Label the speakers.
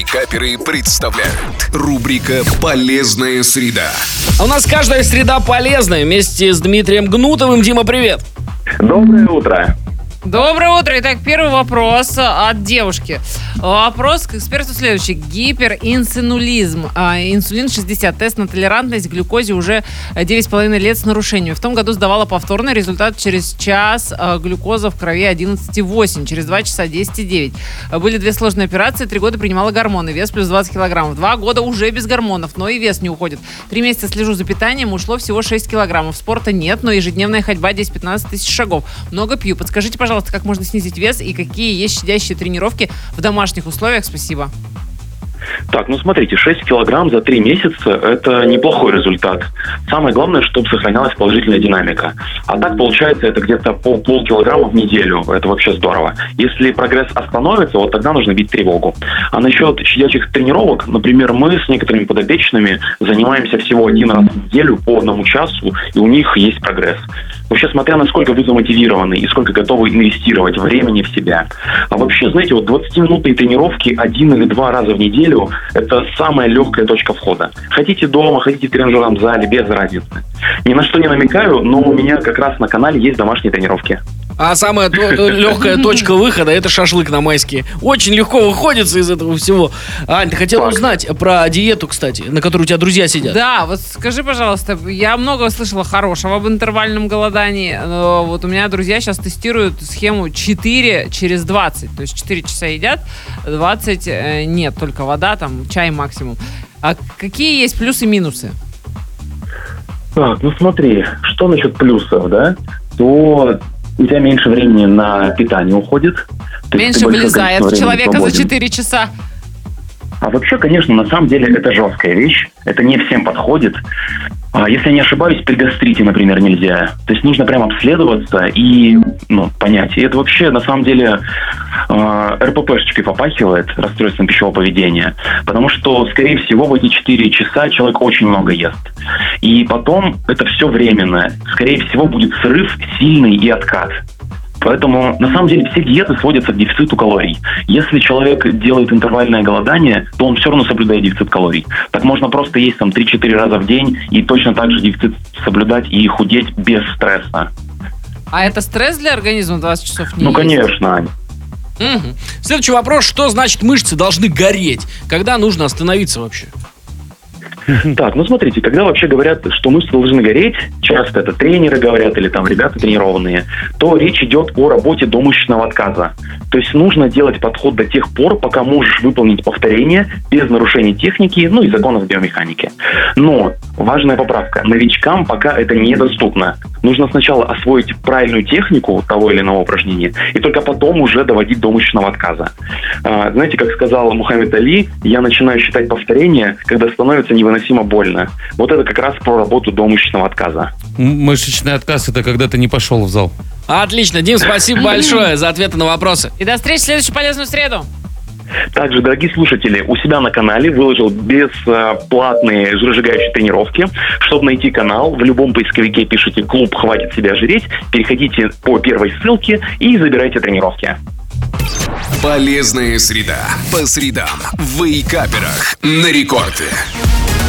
Speaker 1: Каперы представляют рубрика «Полезная среда».
Speaker 2: У нас каждая среда полезная. Вместе с Дмитрием Гнутовым. Дима, привет.
Speaker 3: Доброе утро.
Speaker 4: Доброе утро. Итак, первый вопрос от девушки. Вопрос к эксперту следующий. Гиперинсулинизм. Инсулин 60. Тест на толерантность к глюкозе уже 9,5 лет с нарушением. В том году сдавала повторный. Результат через час. Глюкоза в крови 11,8. Через 2 часа 10,9. Были 2 сложные операции. 3 года принимала гормоны. Вес плюс 20 килограммов. 2 года уже без гормонов, но и вес не уходит. 3 месяца слежу за питанием. Ушло всего 6 килограммов. Спорта нет, но ежедневная ходьба 10-15 тысяч шагов. Много пью. Подскажите, пожалуйста, как можно снизить вес и какие есть щадящие тренировки в домашних условиях? Спасибо.
Speaker 3: Так, смотрите, 6 килограмм за 3 месяца – это неплохой результат. Самое главное, чтобы сохранялась положительная динамика. А так, получается, это где-то полкилограмма в неделю. Это вообще здорово. Если прогресс остановится, вот тогда нужно бить тревогу. А насчет щадящих тренировок, например, мы с некоторыми подопечными занимаемся всего 1 раз в неделю по 1 часу, и у них есть прогресс. Вообще, смотря насколько вы замотивированы и сколько готовы инвестировать времени в себя. А вообще, знаете, 20-минутные тренировки 1 или 2 раза в неделю – это самая легкая точка входа. Хотите дома, хотите в тренажерном зале, без разницы. Ни на что не намекаю, но у меня как раз на канале есть домашние тренировки.
Speaker 2: А самая легкая точка выхода – это шашлык на майские. Очень легко выходится из этого всего. Ань, ты хотела узнать про диету, кстати, на которой у тебя друзья сидят?
Speaker 4: Да, вот скажи, пожалуйста, я много слышала хорошего об интервальном голодании. Вот у меня друзья сейчас тестируют схему 4 через 20. То есть 4 часа едят, 20 нет, только вода, там чай максимум. А какие есть плюсы и минусы?
Speaker 3: Так, смотри, что насчет плюсов, да? То у тебя меньше времени на питание уходит.
Speaker 4: Меньше вылезает в человека за 4 часа.
Speaker 3: А вообще, конечно, на самом деле это жесткая вещь. Это не всем подходит. Если я не ошибаюсь, при гастрите, например, нельзя. То есть нужно прям обследоваться и понять. И это вообще, на самом деле, РППшечкой попахивает, расстройством пищевого поведения. Потому что, скорее всего, в эти 4 часа человек очень много ест. И потом это все временное. Скорее всего, будет срыв сильный и откат. Поэтому, на самом деле, все диеты сводятся к дефициту калорий. Если человек делает интервальное голодание, то он все равно соблюдает дефицит калорий. Так можно просто есть 3-4 раза в день и точно так же дефицит соблюдать и худеть без стресса.
Speaker 4: А это стресс для организма 20 часов не есть?
Speaker 3: Конечно, Ань.
Speaker 2: Угу. Следующий вопрос. Что значит мышцы должны гореть? Когда нужно остановиться вообще?
Speaker 3: Так, смотрите, когда вообще говорят, что мышцы должны гореть, часто это тренеры говорят или ребята тренированные, то речь идет о работе до мышечного отказа. То есть нужно делать подход до тех пор, пока можешь выполнить повторение без нарушения техники, и законов биомеханики. Но важная поправка. Новичкам пока это недоступно. Нужно сначала освоить правильную технику того или иного упражнения, и только потом уже доводить до мышечного отказа. Знаете, как сказал Мухаммед Али, я начинаю считать повторения, когда становится невыносимо больно. Вот это как раз про работу до мышечного отказа.
Speaker 5: Мышечный отказ – это когда ты не пошел в зал.
Speaker 2: Отлично. Дим, спасибо большое за ответы на вопросы.
Speaker 4: И до встречи в следующую полезную среду.
Speaker 3: Также, дорогие слушатели, у себя на канале выложил бесплатные жиросжигающие тренировки. Чтобы найти канал, в любом поисковике пишите «Клуб хватит себя жреть», переходите по первой ссылке и забирайте тренировки.
Speaker 1: Полезная среда. По средам в Вейкаперах на Рекорде.